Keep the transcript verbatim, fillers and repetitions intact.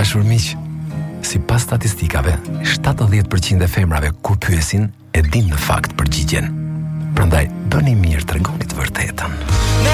dashur miq, sipas statistikave, shtatëdhjetë përqind e femrave kur pyesin e din në fakt përgjigjen. Prandaj bëni mirë, tregoni të vërtetën.